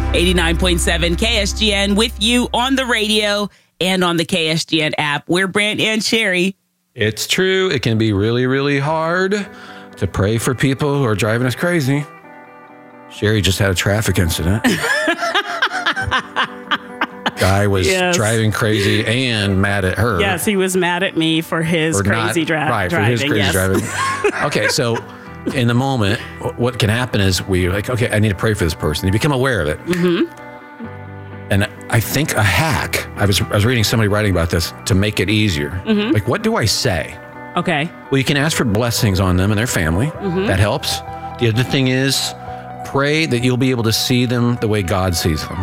89.7 KSGN with you on the radio and on the KSGN app. We're Brant and Sherry. It's true. It can be really, really hard to pray for people who are driving us crazy. Sherry just had a traffic incident. Guy was driving crazy and mad at her. Yes, he was mad at me for his crazy driving. Right, for his crazy driving. Okay, so in the moment, what can happen is we're like, okay, I need to pray for this person. You become aware of it. Mm-hmm. And I think a hack, I was reading somebody writing about this to make it easier. Mm-hmm. Like, what do I say? Okay. Well, you can ask for blessings on them and their family. Mm-hmm. That helps. The other thing is pray that you'll be able to see them the way God sees them.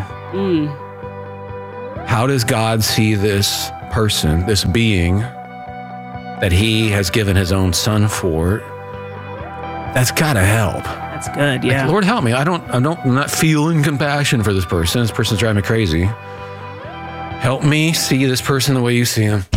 How does God see this person, this being that he has given his own son for? That's gotta help. That's good, yeah. Like, Lord, help me. I'm not feeling compassion for this person. This person's driving me crazy. Help me see this person the way you see him.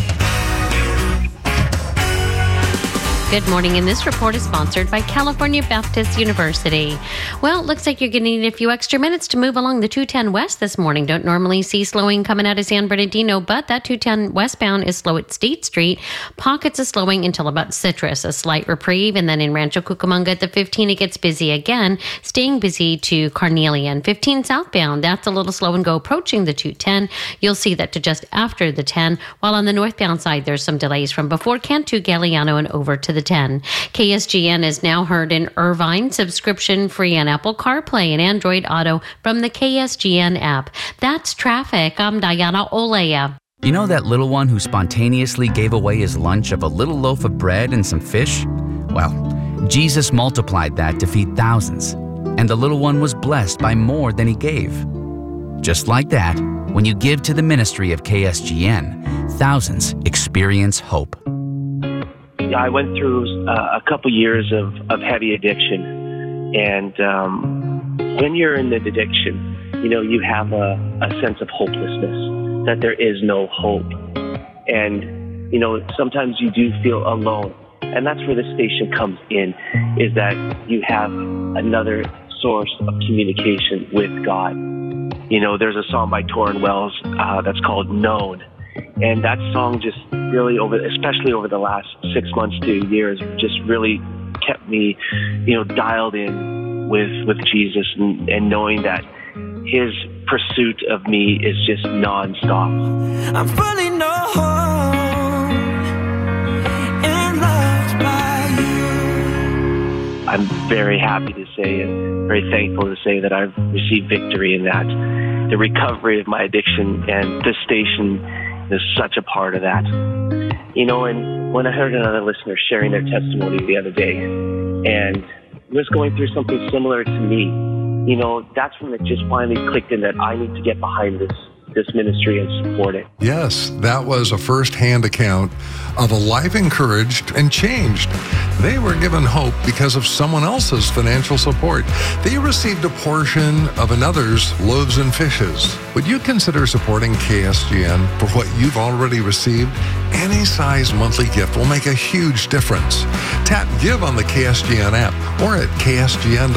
Good morning, and this report is sponsored by California Baptist University. Well, it looks like you're going to need a few extra minutes to move along the 210 West this morning. Don't normally see slowing coming out of San Bernardino, but that 210 westbound is slow at State Street. Pockets of slowing until about Citrus, a slight reprieve, and then in Rancho Cucamonga at the 15, it gets busy again, staying busy to Carnelian. 15 southbound, that's a little slow and go approaching the 210. You'll see that to just after the 10, while on the northbound side, there's some delays from before Cantu Galliano and over to the 10. KSGN is now heard in Irvine, subscription-free on Apple CarPlay and Android Auto from the KSGN app. That's traffic. I'm Diana Olea. You know that little one who spontaneously gave away his lunch of a little loaf of bread and some fish? Well, Jesus multiplied that to feed thousands, and the little one was blessed by more than he gave. Just like that, when you give to the ministry of KSGN, thousands experience hope. I went through a couple years of heavy addiction, and when you're in the addiction, you have a sense of hopelessness, that there is no hope. And, sometimes you do feel alone, and that's where the station comes in, is that you have another source of communication with God. There's a song by Torrin Wells that's called Known. And that song just really, especially over the last 6 months to years, just really kept me, dialed in with Jesus and knowing that his pursuit of me is just nonstop. I'm fully known and loved by you. I'm very happy to say and very thankful to say that I've received victory in that. The recovery of my addiction, and this station is such a part of that. And when I heard another listener sharing their testimony the other day and was going through something similar to me, that's when it just finally clicked in that I need to get behind this ministry and support it. Yes, that was a first-hand account of a life encouraged and changed. They were given hope because of someone else's financial support. They received a portion of another's loaves and fishes. Would you consider supporting KSGN for what you've already received? Any size monthly gift will make a huge difference. Tap Give on the KSGN app or at ksgn.com.